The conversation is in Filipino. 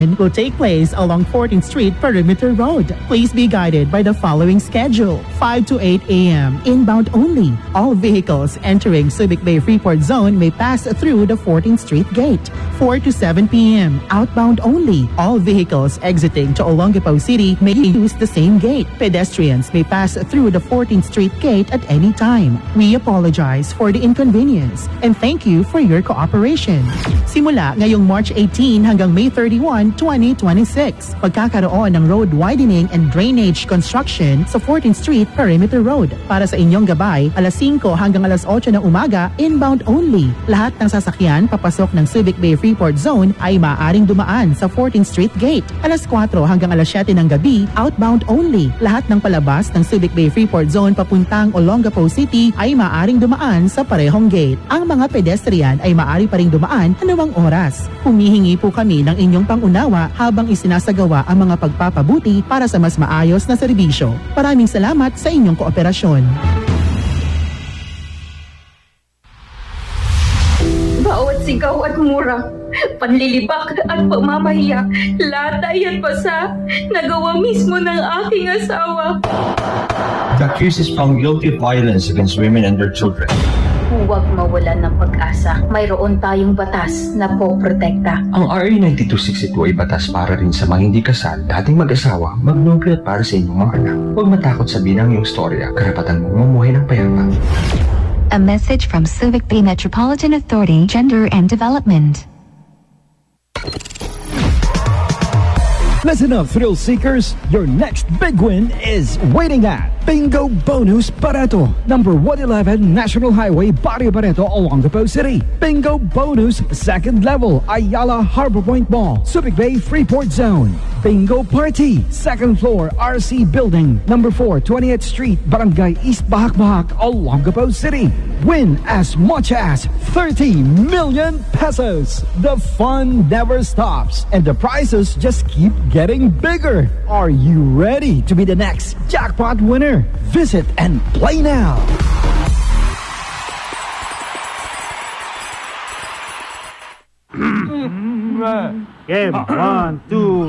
will take place along 14th Street Perimeter Road. Please be guided by the following schedule. 5 to 8 a.m. inbound only. All vehicles entering Subic Bay Freeport Zone may pass through the 14th Street gate. 4 to 7 p.m. outbound only. All vehicles exiting to Olongapo City may use the same gate. Pedestrians may pass through the 14th Street gate at any time. We apologize for the inconvenience and thank you for your cooperation. Simula ngayong March 18 hanggang May 31, 2026. Pagkakaroon ng road widening and drainage construction sa 14th Street Perimeter Road. Para sa inyong gabay, alas 5 hanggang alas 8 ng umaga, inbound only. Lahat ng sasakyan papasok ng Subic Bay Freeport Zone ay maaaring dumaan sa 14th Street Gate. Alas 4 hanggang alas 7 ng gabi, outbound only. Lahat ng palabas ng Subic Bay Freeport Zone papuntang Olongapo City ay maaaring dumaan sa parehong gate. Ang mga pedestrian ay maaari pa ring dumaan anumang oras. Humihingi po kami ng inyong pangunawa habang isinasagawa ang mga pagpapabuti para sa mas maayos na serbisyo. Maraming salamat sa inyong kooperasyon. Bawat sigaw at mura, panlilibak at pamamahiya, lahat ay at basa, nagawa mismo ng aking asawa. The accused is found guilty of violence against women and their children. Huwag mawalan ng pag-asa. Mayroon tayong batas na poprotekta. Ang RA 9262 ay batas para rin sa mga hindi kasal, dating mag-asawa, magnobyo at para sa inyong mga anak. Huwag matakot sabihin ang iyong storya, karapatan mong mamuhay ng payapa. A message from Subic Bay Metropolitan Authority, Gender and Development. Listen up, thrill seekers. Your next big win is waiting at Bingo Bonus Barreto, number 111 National Highway, Barrio Barreto, Olongapo City. Bingo Bonus Second Level, Ayala Harbor Point Mall, Subic Bay Freeport Zone. Bingo Party, second floor, RC Building, number 4, 20th Street, Barangay East Bahak-Bahak, Olongapo City. Win as much as 30 million pesos. The fun never stops, and the prizes just keep getting bigger. Are you ready to be the next jackpot winner? Visit and play now. Game, 1, 2,